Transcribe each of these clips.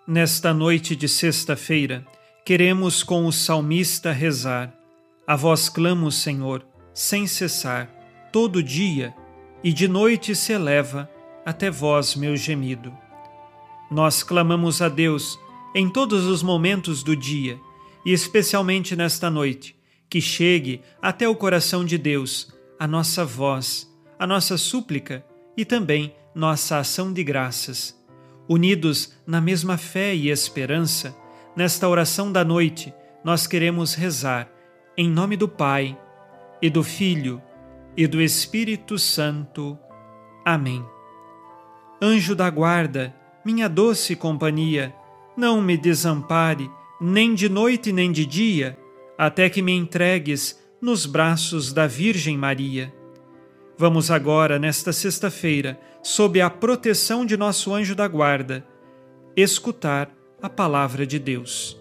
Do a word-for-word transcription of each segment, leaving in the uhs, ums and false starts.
Nesta noite de sexta-feira, queremos com o salmista rezar. A vós clamo, Senhor, sem cessar, todo dia, e de noite se eleva até vós meu gemido. Nós clamamos a Deus em todos os momentos do dia, e especialmente nesta noite, que chegue até o coração de Deus a nossa voz, a nossa súplica e também nossa ação de graças. Unidos na mesma fé e esperança, nesta oração da noite, nós queremos rezar em nome do Pai, e do Filho, e do Espírito Santo. Amém. Anjo da guarda, minha doce companhia, não me desampare, nem de noite nem de dia, até que me entregues nos braços da Virgem Maria. Vamos agora, nesta sexta-feira, sob a proteção de nosso anjo da guarda, escutar a palavra de Deus.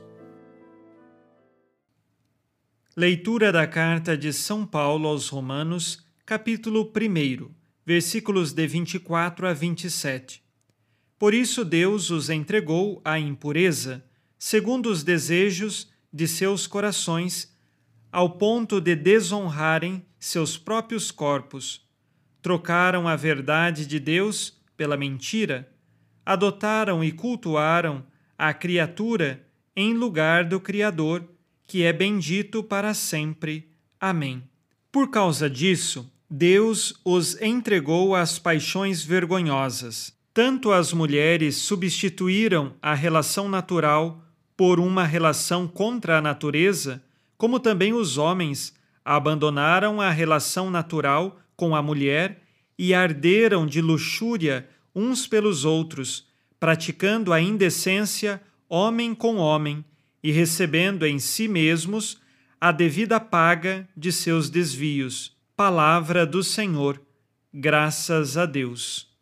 Leitura da carta de São Paulo aos Romanos, capítulo primeiro, versículos de vinte e quatro a vinte e sete. Por isso Deus os entregou à impureza, segundo os desejos de seus corações, ao ponto de desonrarem seus próprios corpos. Trocaram a verdade de Deus pela mentira, adotaram e cultuaram a criatura em lugar do Criador, que é bendito para sempre. Amém. Por causa disso, Deus os entregou às paixões vergonhosas. Tanto as mulheres substituíram a relação natural por uma relação contra a natureza, como também os homens abandonaram a relação natural com a mulher e arderam de luxúria uns pelos outros, praticando a indecência homem com homem e recebendo em si mesmos a devida paga de seus desvios. Palavra do Senhor. Graças a Deus.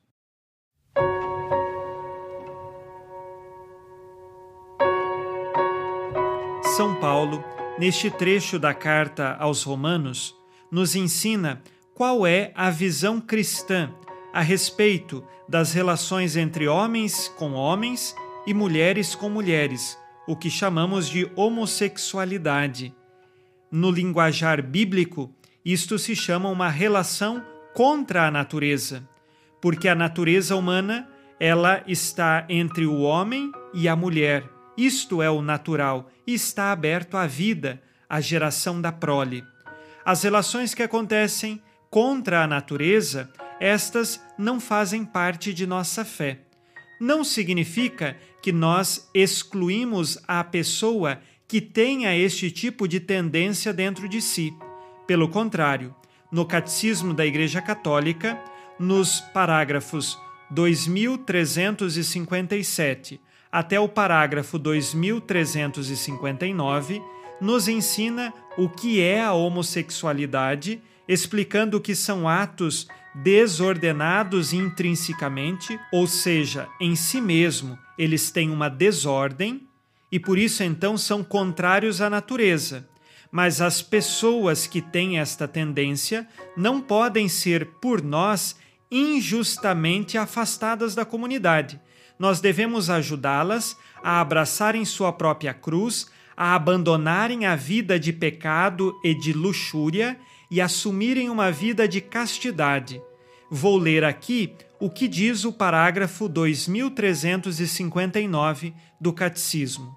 São Paulo, neste trecho da carta aos Romanos, nos ensina qual é a visão cristã a respeito das relações entre homens com homens e mulheres com mulheres, o que chamamos de homossexualidade. No linguajar bíblico, isto se chama uma relação contra a natureza, porque a natureza humana, ela está entre o homem e a mulher. Isto é o natural e está aberto à vida, à geração da prole. As relações que acontecem contra a natureza, estas não fazem parte de nossa fé. Não significa que nós excluímos a pessoa que tenha este tipo de tendência dentro de si. Pelo contrário, no Catecismo da Igreja Católica, nos parágrafos dois mil trezentos e cinquenta e sete até o parágrafo dois mil trezentos e cinquenta e nove, nos ensina o que é a homossexualidade, explicando que são atos desordenados intrinsecamente, ou seja, em si mesmo eles têm uma desordem e por isso então são contrários à natureza. Mas as pessoas que têm esta tendência não podem ser, por nós, injustamente afastadas da comunidade. Nós devemos ajudá-las a abraçarem sua própria cruz, a abandonarem a vida de pecado e de luxúria e assumirem uma vida de castidade. Vou ler aqui o que diz o parágrafo dois mil trezentos e cinquenta e nove do Catecismo.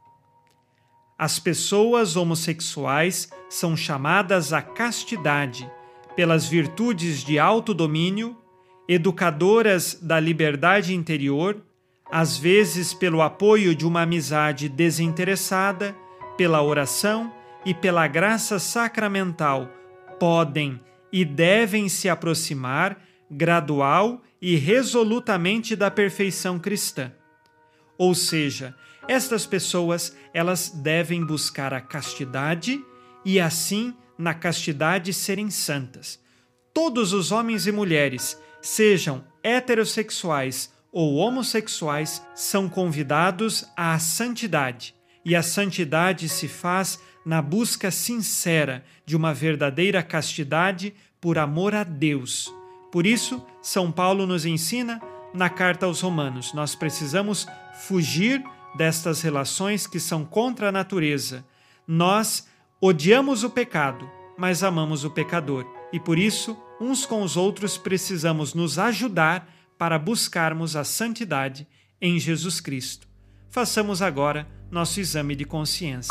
As pessoas homossexuais são chamadas à castidade pelas virtudes de autodomínio, educadoras da liberdade interior, às vezes pelo apoio de uma amizade desinteressada, pela oração e pela graça sacramental, podem e devem se aproximar gradual e resolutamente da perfeição cristã. Ou seja, estas pessoas, elas devem buscar a castidade e assim, na castidade, serem santas. Todos os homens e mulheres, sejam heterossexuais ou homossexuais, são convidados à santidade. E a santidade se faz na busca sincera de uma verdadeira castidade por amor a Deus. Por isso, São Paulo nos ensina na carta aos Romanos, nós precisamos fugir destas relações que são contra a natureza. Nós odiamos o pecado, mas amamos o pecador, e por isso, uns com os outros, precisamos nos ajudar para buscarmos a santidade em Jesus Cristo. Façamos agora nosso exame de consciência.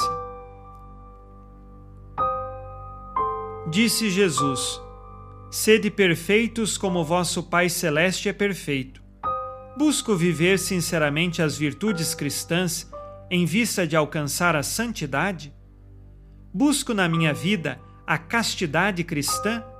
Disse Jesus: Sede perfeitos como vosso Pai Celeste é perfeito. Busco viver sinceramente as virtudes cristãs em vista de alcançar a santidade? Busco na minha vida a castidade cristã?